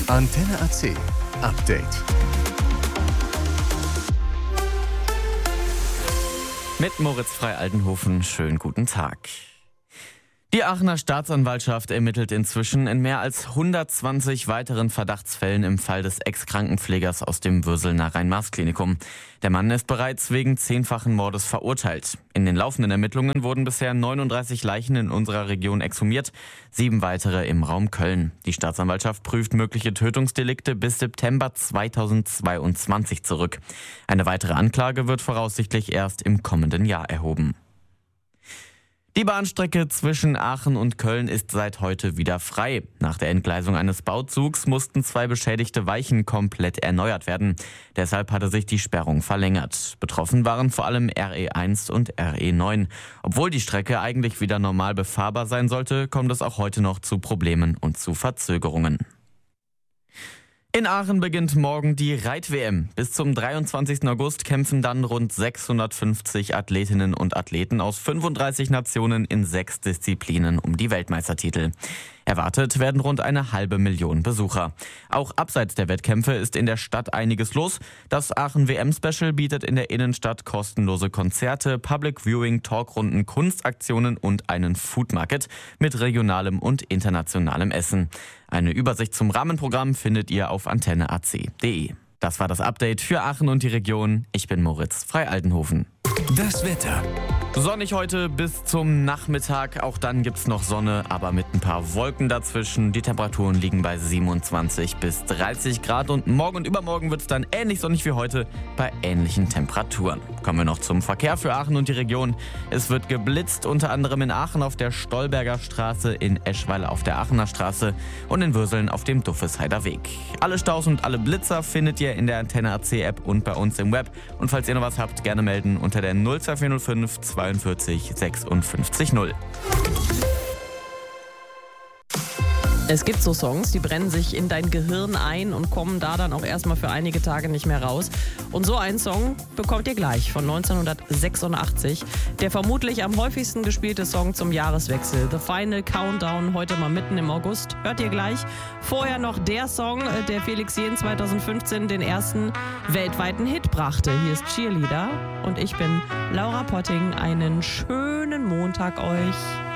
Antenne AC Update. Mit Moritz Frei-Altenhofen, schönen guten Tag. Die Aachener Staatsanwaltschaft ermittelt inzwischen in mehr als 120 weiteren Verdachtsfällen im Fall des Ex-Krankenpflegers aus dem Würselner Rhein-Maas-Klinikum. Der Mann ist bereits wegen 10-fachen Mordes verurteilt. In den laufenden Ermittlungen wurden bisher 39 Leichen in unserer Region exhumiert, 7 weitere im Raum Köln. Die Staatsanwaltschaft prüft mögliche Tötungsdelikte bis September 2022 zurück. Eine weitere Anklage wird voraussichtlich erst im kommenden Jahr erhoben. Die Bahnstrecke zwischen Aachen und Köln ist seit heute wieder frei. Nach der Entgleisung eines Bauzugs mussten 2 beschädigte Weichen komplett erneuert werden. Deshalb hatte sich die Sperrung verlängert. Betroffen waren vor allem RE1 und RE9. Obwohl die Strecke eigentlich wieder normal befahrbar sein sollte, kommt es auch heute noch zu Problemen und zu Verzögerungen. In Aachen beginnt morgen die Reit-WM. Bis zum 23. August kämpfen dann rund 650 Athletinnen und Athleten aus 35 Nationen in 6 Disziplinen um die Weltmeistertitel. Erwartet werden rund 500.000 Besucher. Auch abseits der Wettkämpfe ist in der Stadt einiges los. Das Aachen-WM-Special bietet in der Innenstadt kostenlose Konzerte, Public Viewing, Talkrunden, Kunstaktionen und einen Food Market mit regionalem und internationalem Essen. Eine Übersicht zum Rahmenprogramm findet ihr auf antenneac.de. Das war das Update für Aachen und die Region. Ich bin Moritz Frei-Altenhofen. Das Wetter. Sonnig heute bis zum Nachmittag. Auch dann gibt's noch Sonne, aber mit ein paar Wolken dazwischen. Die Temperaturen liegen bei 27 bis 30 Grad. Und morgen und übermorgen wird's dann ähnlich sonnig wie heute bei ähnlichen Temperaturen. Kommen wir noch zum Verkehr für Aachen und die Region. Es wird geblitzt, unter anderem in Aachen auf der Stolberger Straße, in Eschweiler auf der Aachener Straße und in Würseln auf dem Duffesheider Weg. Alle Staus und alle Blitzer findet ihr in der Antenne AC App und bei uns im Web. Und falls ihr noch was habt, gerne melden unter der 02405 42 56 0. Es gibt so Songs, die brennen sich in dein Gehirn ein und kommen da dann auch erstmal für einige Tage nicht mehr raus. Und so einen Song bekommt ihr gleich von 1986. Der vermutlich am häufigsten gespielte Song zum Jahreswechsel. The Final Countdown, heute mal mitten im August. Hört ihr gleich. Vorher noch der Song, der Felix Jähn 2015 den ersten weltweiten Hit brachte. Hier ist Cheerleader und ich bin Laura Potting. Einen schönen Montag euch.